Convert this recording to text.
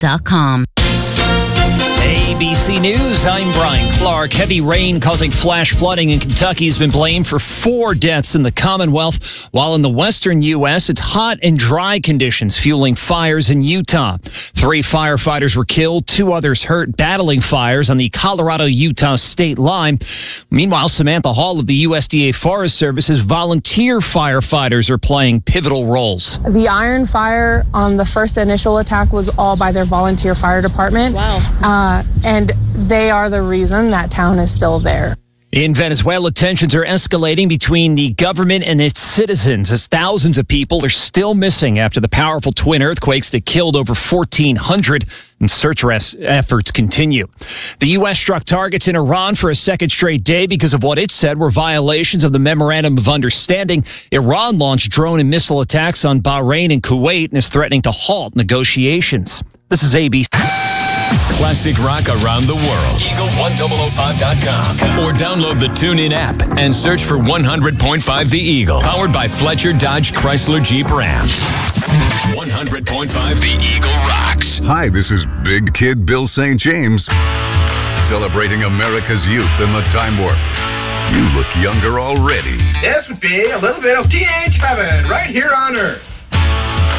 ABCNews.com. ABC News, I'm Brian Clark. Heavy rain causing flash flooding in Kentucky has been blamed for 4 deaths in the Commonwealth, while in the western U.S., it's hot and dry conditions fueling fires in Utah. 3 firefighters were killed, 2 others hurt battling fires on the Colorado-Utah state line. Meanwhile, Samantha Hall of the USDA Forest Service's volunteer firefighters are playing pivotal roles. The Iron Fire on the first initial attack was all by their volunteer fire department. Wow. And they are the reason that town is still there. In Venezuela, tensions are escalating between the government and its citizens as thousands of people are still missing after the powerful twin earthquakes that killed over 1,400 and search efforts continue. The U.S. struck targets in Iran for a second straight day because of what it said were violations of the Memorandum of Understanding. Iran launched drone and missile attacks on Bahrain and Kuwait and is threatening to halt negotiations. This is ABC. Classic rock around the world. Eagle1005.com. Or download the TuneIn app and search for 100.5 The Eagle. Powered by Fletcher Dodge Chrysler Jeep Ram. 100.5 The Eagle rocks. Hi, this is Big Kid Bill St. James. Celebrating America's youth in the time warp. You look younger already. This would be a little bit of teenage heaven right here on Earth.